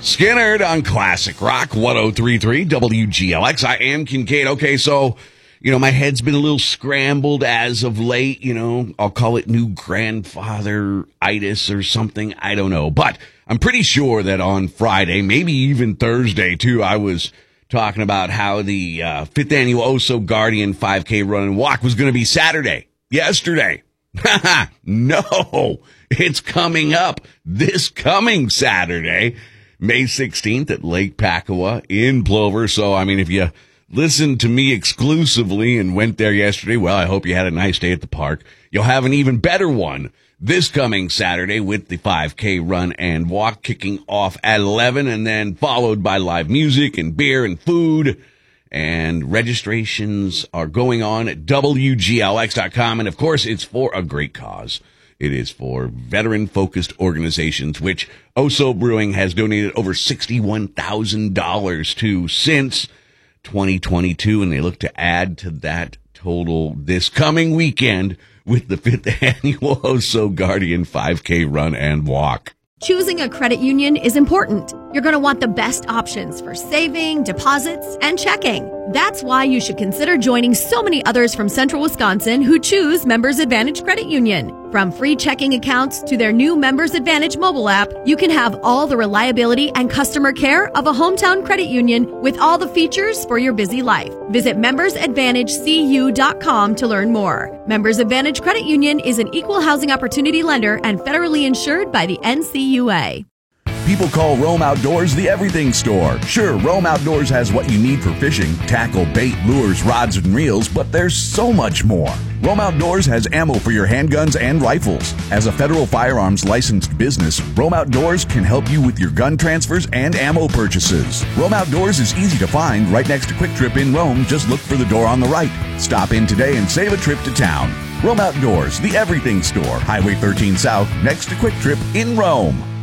Skinner on Classic Rock 103.3 WGLX. I am Kincaid. Okay, so, my head's been a little scrambled as of late. I'll call it new grandfather-itis or something. I don't know. But I'm pretty sure that on Friday, maybe even Thursday, too, I was talking about how the 5th annual Oso Guardian 5K run and walk was going to be Saturday. Yesterday. No, it's coming up this coming Saturday, May 16th at Lake Packawa in Plover. So, if you listened to me exclusively and went there yesterday, well, I hope you had a nice day at the park. You'll have an even better one this coming Saturday with the 5K run and walk kicking off at 11 and then followed by live music and beer and food. And registrations are going on at WGLX.com. And, of course, it's for a great cause. It is for veteran-focused organizations, which Oso Brewing has donated over $61,000 to since 2022. And they look to add to that total this coming weekend with the 5th annual Oso Guardian 5K run and walk. Choosing a credit union is important. You're going to want the best options for saving, deposits, and checking. That's why you should consider joining so many others from Central Wisconsin who choose Members Advantage Credit Union. From free checking accounts to their new Members Advantage mobile app, you can have all the reliability and customer care of a hometown credit union with all the features for your busy life. Visit membersadvantagecu.com to learn more. Members Advantage Credit Union is an equal housing opportunity lender and federally insured by the NCUA. People call Roam Outdoors the everything store. Sure, Roam Outdoors has what you need for fishing, tackle, bait, lures, rods, and reels, but there's so much more. Roam Outdoors has ammo for your handguns and rifles. As a federal firearms licensed business, Roam Outdoors can help you with your gun transfers and ammo purchases. Roam Outdoors is easy to find right next to Quick Trip in Rome. Just look for the door on the right. Stop in today and save a trip to town. Roam Outdoors, the everything store, Highway 13 South, next to Quick Trip in Rome.